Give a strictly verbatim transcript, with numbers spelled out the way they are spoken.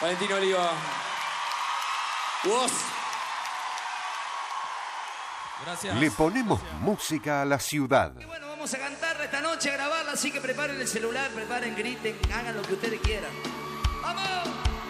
Valentín Oliva. Vos. Gracias. Le ponemos música a la ciudad. Y bueno, vamos a cantarla esta noche, a grabarla, así que preparen el celular, preparen, griten, hagan lo que ustedes quieran. ¡Vamos!